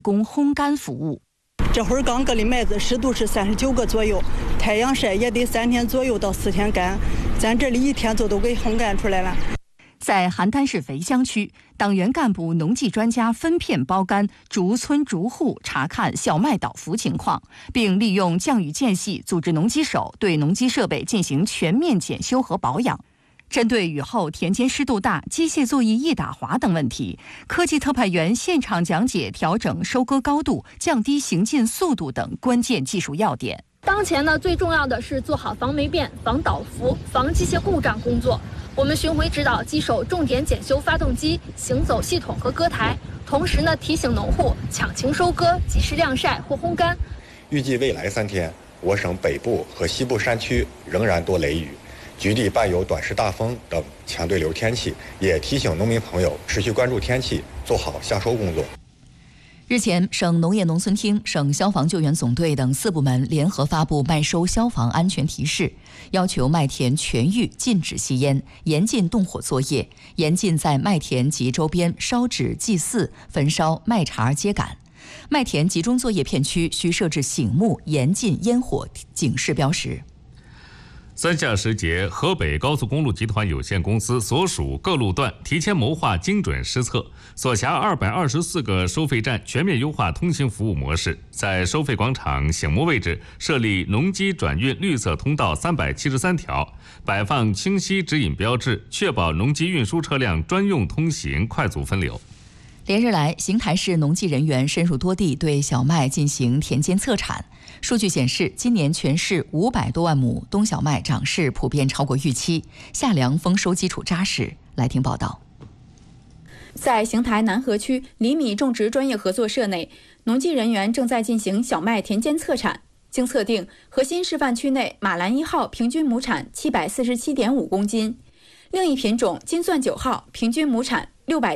供烘干服务。 这会儿刚割的麦子湿度是39个左右，太阳晒也得3天左右到4天干，咱这里1天就都给烘干出来了。 在邯郸市潍乡区，党员干部、农技专家分片包干，逐村逐户查看小麦倒伏情况，并利用降雨间隙组织农机手对农机设备进行全面检修和保养。针对雨后田间湿度大、机械作业易打滑等问题，科技特派员现场讲解调整收割高度、降低行进速度等关键技术要点。 当前呢，最重要的是做好防霉变、防倒伏、防机械故障工作。我们巡回指导机手重点检修发动机、行走系统和割台，同时呢提醒农户抢情收割、及时晾晒或烘干。 预计未来3天，我省北部和西部山区仍然多雷雨，局地伴有短时大风等强对流天气，也提醒农民朋友持续关注天气，做好下收工作。 日前，省农业农村厅、省消防救援总队等4部门联合发布麦收消防安全提示，要求麦田全域禁止吸烟，严禁动火作业，严禁在麦田及周边烧纸祭祀、焚烧麦茬秸秆。麦田集中作业片区需设置醒目、严禁烟火警示标识。 三下时节，河北高速公路集团有限公司所属各路段提前谋划精准施策，所辖224个收费站全面优化通行服务模式，在收费广场醒目位置设立农机转运绿色通道373条，摆放清晰指引标志，确保农机运输车辆专用通行快速分流。 连日来，邢台市农技人员深入多地对小麦进行田间测产。数据显示，今年全市500多万亩冬小麦长势普遍超过预期，夏粮丰收基础扎实。来听报道。 在邢台南河区厘米种植专业合作社内，农技人员正在进行小麦田间测产。经测定，核心示范区内马兰1号平均亩产747.5公斤，另一品种金钻9号平均亩产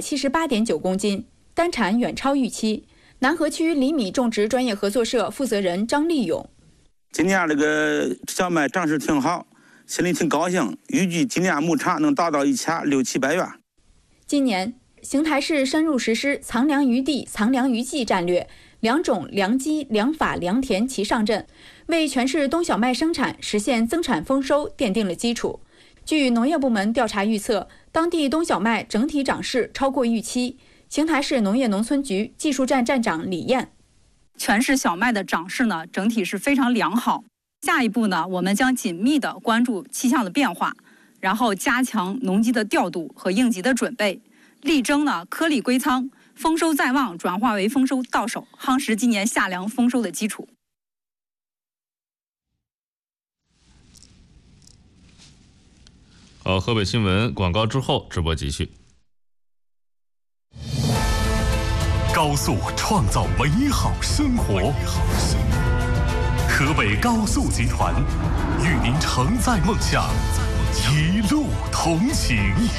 678.9公斤，单产远超预期。南河区厘米种植专业合作社负责人张立勇： 今年这个小麦长势挺好，心里挺高兴，预计今年亩产能达到1600-700元。 今年，邢台市深入实施藏粮于地、藏粮于技战略，良种、良机、良法、良田齐上阵，为全市冬小麦生产实现增产丰收奠定了基础。据农业部门调查预测，当地冬小麦整体长势超过预期。邢台市农业农村局技术站站长李艳： 全市小麦的长势呢，整体是非常良好。下一步呢，我们将紧密地关注气象的变化，然后加强农机的调度和应急的准备，力争呢颗粒归仓，丰收在望转化为丰收到手，夯实今年夏粮丰收的基础。 好，河北新闻广告之后直播继续。 高速创造美好生活，河北高速集团与您承载梦想，一路同行。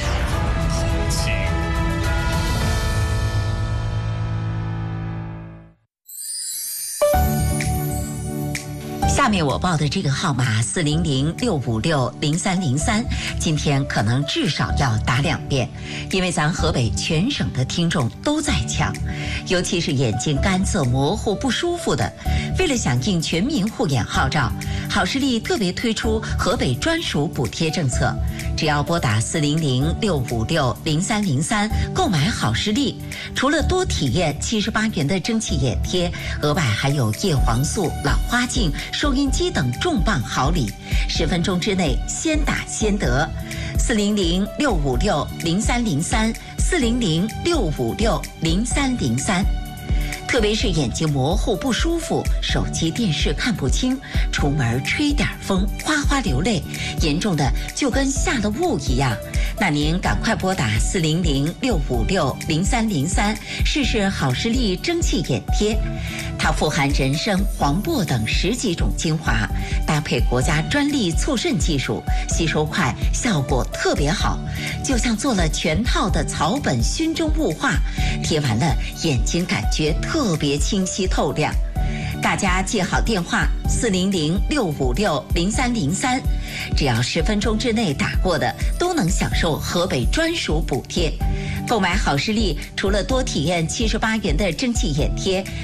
下面我报的这个号码400-656-0303，今天可能至少要打2遍，因为咱河北全省的听众都在抢，尤其是眼睛干涩模糊不舒服的。为了响应全民护眼号召，好视力特别推出河北专属补贴政策，只要拨打400-656-0303购买好视力，除了多体验78元的蒸汽眼贴，额外还有叶黄素、老花镜、收音机等重磅好礼，10分钟之内先打先得。400-656-0303，400-656-0303。特别是眼睛模糊不舒服，手机电视看不清，出门吹点风哗哗流泪，严重的就跟下了雾一样，那您赶快拨打400-656-0303试试好视力蒸汽眼贴，它富含人参、黄柏等10几种精华，搭配国家专利促渗技术，吸收快，效果特别好，就像做了全套的草本熏蒸雾化，贴完了眼睛感觉特别清晰透亮。大家记好电话400-656-0303，只要10分钟之内打过的都能享受河北专属补贴。购买好视力，除了多体验78元的蒸汽眼贴，